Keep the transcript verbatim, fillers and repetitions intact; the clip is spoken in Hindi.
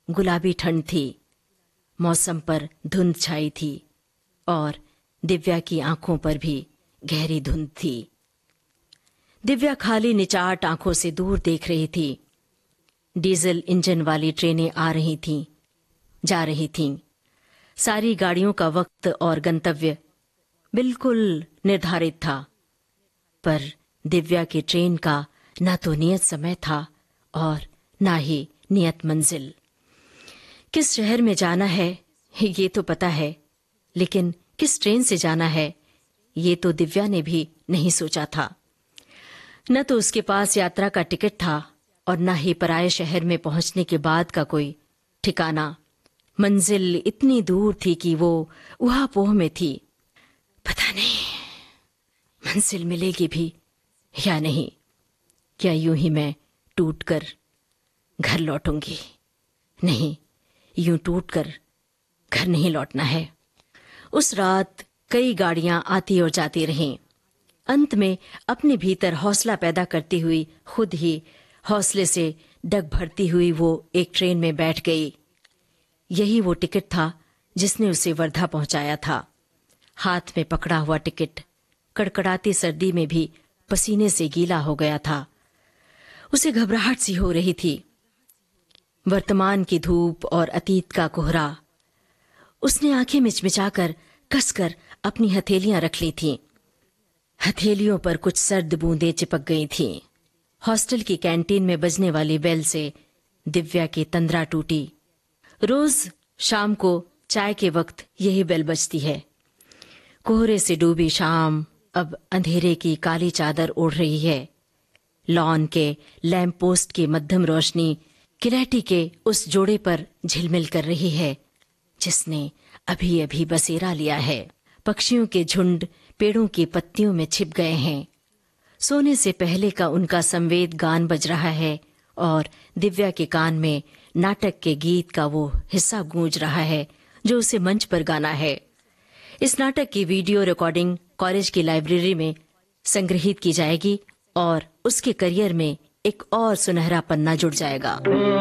गुलाबी ठंड थी। मौसम पर धुंध छाई थी और दिव्या की आंखों पर भी गहरी धुंध थी। दिव्या खाली निचाट आंखों से दूर देख रही थी। डीजल इंजन वाली ट्रेनें आ रही थीं, जा रही थीं। सारी गाड़ियों का वक्त और गंतव्य बिल्कुल निर्धारित था, पर दिव्या की ट्रेन का ना तो नियत समय था और ना ही नियत मंजिल। किस शहर में जाना है ये तो पता है, लेकिन किस ट्रेन से जाना है ये तो दिव्या ने भी नहीं सोचा था। न तो उसके पास यात्रा का टिकट था और न ही पराये शहर में पहुंचने के बाद का कोई ठिकाना। मंजिल इतनी दूर थी कि वो ऊहापोह में थी। पता नहीं मंजिल मिलेगी भी या नहीं। क्या यूं ही मैं टूटकर घर लौटूंगी? नहीं, यूं टूटकर घर नहीं लौटना है। उस रात कई गाड़ियां आती और जाती रहीं। अंत में अपने भीतर हौसला पैदा करती हुई खुद ही हौसले से डग भरती हुई वो एक ट्रेन में बैठ गई। यही वो टिकट था जिसने उसे वर्धा पहुंचाया था। हाथ में पकड़ा हुआ टिकट कड़कड़ाती सर्दी में भी पसीने से गीला हो गया था। उसे घबराहट सी हो रही थी। वर्तमान की धूप और अतीत का कोहरा। उसने आंखें मिचमिचाकर कसकर अपनी हथेलियां रख ली थीं। हथेलियों पर कुछ सर्द बूंदें चिपक गई थीं। हॉस्टल की कैंटीन में बजने वाली बेल से दिव्या की तंद्रा टूटी। रोज शाम को चाय के वक्त यही बेल बजती है। कोहरे से डूबी शाम अब अंधेरे की काली चादर ओढ़ रही है। लॉन के लैंप पोस्ट की मध्यम रोशनी किलेटी के उस जोड़े पर झिलमिल कर रही है जिसने अभी अभी बसेरा लिया है। पक्षियों के झुंड पेड़ों की पत्तियों में छिप गए हैं। सोने से पहले का उनका संवेद गान बज रहा है और दिव्या के कान में नाटक के गीत का वो हिस्सा गूंज रहा है जो उसे मंच पर गाना है। इस नाटक की वीडियो रिकॉर्डिंग कॉलेज की लाइब्रेरी में संग्रहित की जाएगी और उसके करियर में एक और सुनहरा पन्ना जुड़ जाएगा।